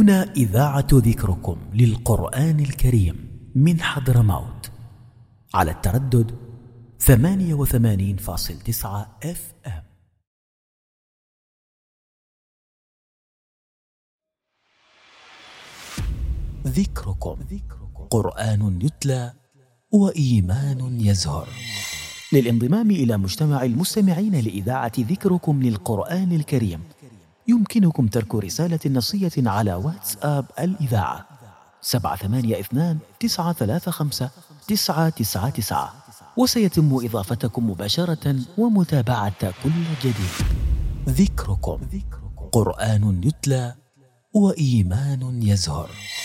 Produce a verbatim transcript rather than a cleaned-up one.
هنا إذاعة ذكركم للقرآن الكريم من حضرموت على التردد ثمانية وثمانين فاصل تسعة اف ام. ذكركم قرآن يتلى وإيمان يزهر. للانضمام إلى مجتمع المستمعين لإذاعة ذكركم للقرآن الكريم يمكنكم ترك رسالة نصية على واتساب الإذاعة سبعة ثمانية اثنان تسعة ثلاثة خمسة تسعة تسعة تسعة، وسيتم إضافتكم مباشرة ومتابعة كل جديد. ذكركم قرآن يتلى وإيمان يزهر.